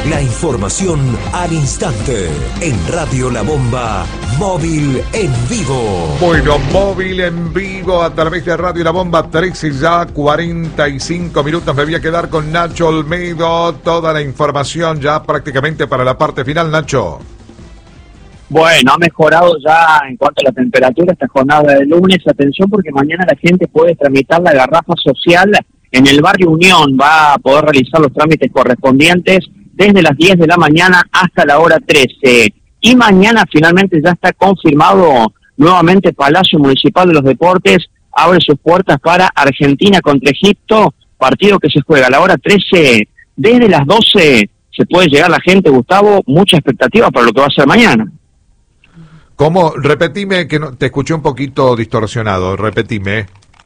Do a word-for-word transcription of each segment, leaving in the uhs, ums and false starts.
La información al instante. En Radio La Bomba, móvil en vivo. Bueno, móvil en vivo a través de Radio La Bomba, trece ya, cuarenta y cinco minutos. Me voy a quedar con Nacho Olmedo. Toda la información ya prácticamente para la parte final, Nacho. Bueno, ha mejorado ya en cuanto a la temperatura esta jornada de lunes. Atención porque mañana la gente puede tramitar la garrafa social en el barrio Unión. Va a poder realizar los trámites correspondientes desde las diez de la mañana hasta la hora trece. Y mañana finalmente ya está confirmado nuevamente Palacio Municipal de los Deportes. Abre sus puertas para Argentina contra Egipto. Partido que se juega a la hora trece. Desde las doce se puede llegar la gente, Gustavo. Mucha expectativa para lo que va a ser mañana. ¿Cómo? Repetime, que no, te escuché un poquito distorsionado, repetime.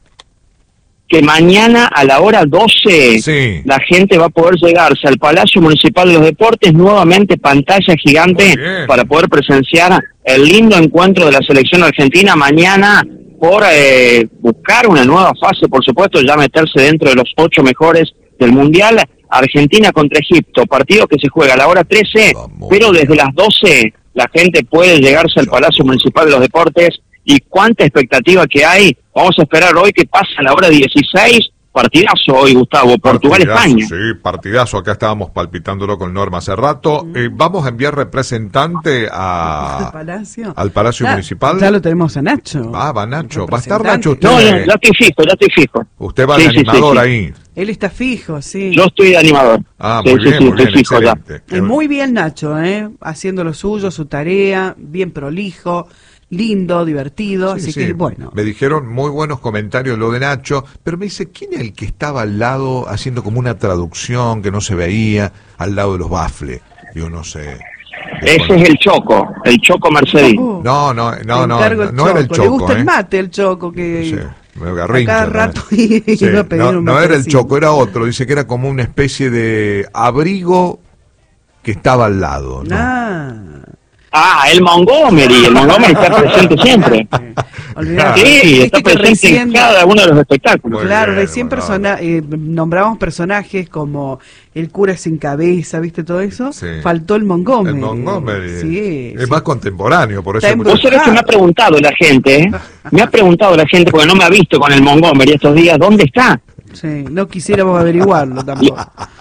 Que mañana a la hora doce sí. La gente va a poder llegarse al Palacio Municipal de los Deportes, nuevamente pantalla gigante para poder presenciar el lindo encuentro de la selección argentina mañana por eh, buscar una nueva fase, por supuesto, ya meterse dentro de los ocho mejores del Mundial. Argentina contra Egipto, partido que se juega a la hora trece, Vamos. Pero desde las doce la gente puede llegarse al Palacio Municipal de los Deportes. Y cuánta expectativa que hay. Vamos a esperar hoy que pasa a la hora dieciséis. Partidazo hoy, Gustavo. Portugal-España. Sí, partidazo. Acá estábamos palpitándolo con Norma hace rato. Mm. Eh, vamos a enviar representante a, ¿Al Palacio? al Palacio ya, Municipal. Ya lo tenemos a Nacho. Ah, va Nacho. ¿Va a estar Nacho usted? No, no, ya estoy fijo, ya estoy fijo. Usted va sí, de sí, animador sí, sí. ahí. Él está fijo, sí. Yo estoy de animador. Ah, sí, muy sí, bien, sí, muy bien, fijo excelente. Y muy bien Nacho, ¿eh? Haciendo lo suyo, su tarea, bien prolijo, lindo, divertido, Sí, así sí. que bueno. Me dijeron muy buenos comentarios lo de Nacho, pero me dice, ¿quién es el que estaba al lado haciendo como una traducción que no se veía al lado de los bafles? Yo no sé. Ese es el Choco, el Choco Mercedes. Uh, No, no, no, no, no, no era el Choco. Le gusta ¿eh? el mate el Choco, que Sí, me a garrincha, cada ¿no? rato sí, iba a pedir no, un no era el matecito. Choco, era otro. Dice que era como una especie de abrigo que estaba al lado, ¿no? Ah. Ah, el Montgomery, el Montgomery está presente siempre. Olvidate. Sí, Viste está que presente recién- en cada uno de los espectáculos. Muy Claro, bien, recién bueno. persona, eh, nombramos personajes como el cura sin cabeza, ¿viste todo eso? Sí. Faltó el Montgomery. El Montgomery. Sí, es sí. más contemporáneo, por eso Está hay mucha- Vos sabés que me ha preguntado la gente, ¿eh? Me ha preguntado la gente, porque no me ha visto con el Montgomery estos días, ¿dónde está? Sí, no quisiéramos averiguarlo tampoco.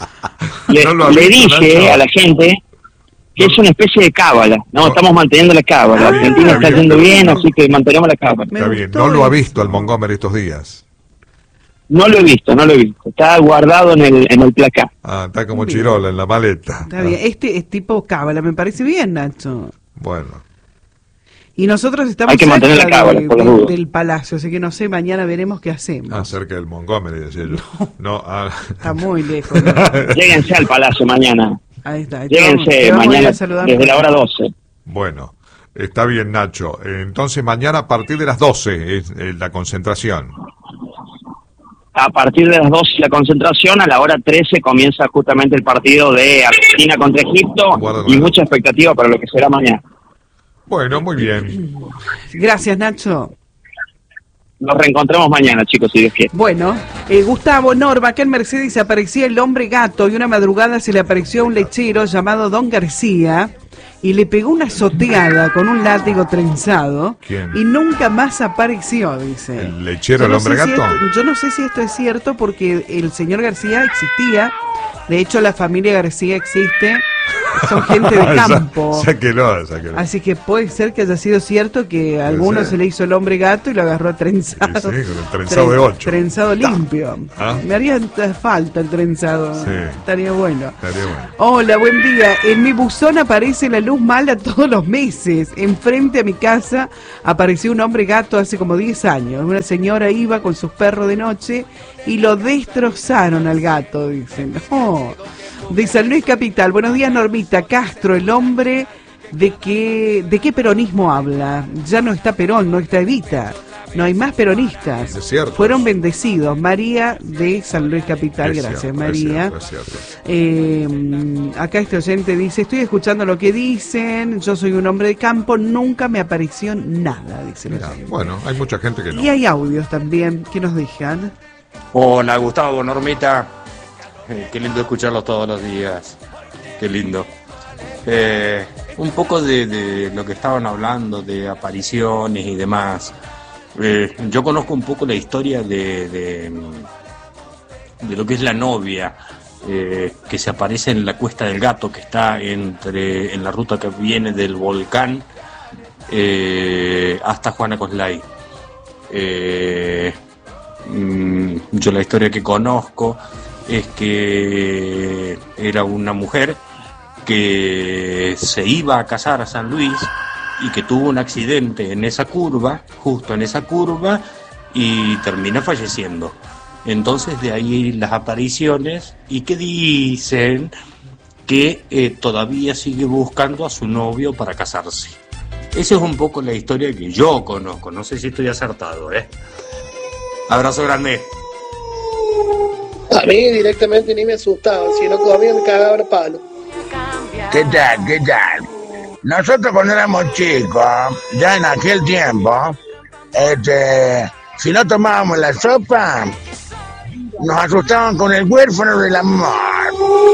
Le, No lo ha le visto, dije Nacho. a la gente que es una especie de cábala, ¿no? No. Estamos manteniendo la cábala. Ah, Argentina está está bien, yendo está bien, bien. así que mantenemos la cábala. Me Está bien, gustó no lo ha eso. visto el Montgomery estos días. No lo he visto, no lo he visto. Está guardado en el, en el placar. Ah, está como Bien. Chirola en la maleta. Está bien, este es tipo cábala, me parece bien, Nacho. Bueno, Y nosotros estamos Hay que mantener cerca la cábala, de- por las de- dudas. del palacio, así que no sé, mañana veremos qué hacemos. acerca del Montgomery, decía yo. No, ah, Está muy lejos. ¿no? Lléguense al palacio mañana. Ahí está. ahí te vamos- Lléguense te vamos a ir mañana a saludar. desde la hora doce. bueno, está bien, Nacho. Eh, Entonces mañana a partir de las doce es eh, la concentración. A partir de las doce la concentración, a la hora trece comienza justamente el partido de Argentina contra Egipto Guarda con y el- mucha expectativa para lo que será mañana. Bueno, muy bien. Gracias, Nacho. Nos reencontramos mañana, chicos, si Dios quiere. Bueno, eh, Gustavo, Norma, acá en Mercedes aparecía el hombre gato y una madrugada se le apareció a un lechero llamado Don García y le pegó una azoteada con un látigo trenzado. ¿Quién? Y nunca más apareció, dice. ¿El lechero, Yo el no hombre sé si gato? esto- yo no sé si esto es cierto porque el señor García existía. De hecho, la familia García existe. Son gente de campo. Sá- Sáquelo, sáquelo. Así que puede ser que haya sido cierto que a alguno ser. se le hizo el hombre gato y lo agarró trenzado. Sí, sí, con el trenzado de ocho. Trenzado limpio. Ah. Me haría falta el trenzado. Sí. Estaría bueno. Estaría bueno. Hola, buen día. En mi buzón aparece la luz mala todos los meses. Enfrente a mi casa apareció un hombre gato hace como diez años. Una señora iba con sus perros de noche y lo destrozaron al gato, dicen. Oh. De San Luis Capital. Buenos días, Normita. Castro, el hombre de qué, de qué peronismo habla. Ya no está Perón, no está Evita. No hay más peronistas. Es cierto. Fueron bendecidos. María de San Luis Capital. Es Gracias, cierto, María. Es cierto, es cierto. Eh, acá este oyente dice, estoy escuchando lo que dicen, yo soy un hombre de campo, nunca me apareció nada, dice el Mirá, oyente. bueno, hay mucha gente que no. Y hay audios también que nos dejan. Hola Gustavo, Normita, Eh, qué lindo escucharlos todos los días. qué lindo. Eh, un poco de, de lo que estaban hablando, de apariciones y demás. Eh, yo conozco un poco la historia de, de, de lo que es la novia, eh, que se aparece en la Cuesta del Gato, que está entre en la ruta que viene del volcán eh, hasta Juana Coslay. Eh, mm, yo la historia que conozco es que era una mujer que se iba a casar a San Luis y que tuvo un accidente en esa curva, justo en esa curva, y termina falleciendo. Entonces de ahí las apariciones, y que dicen que eh, todavía sigue buscando a su novio para casarse. Esa es un poco la historia que yo conozco, no sé si estoy acertado, ¿eh? Abrazo grande. A mí directamente ni me asustaba, sino que a mí me cagaba el palo. ¿Qué tal? ¿Qué tal? Nosotros cuando éramos chicos, ya en aquel tiempo, este, si no tomábamos la sopa, nos asustaban con el huérfano del amor.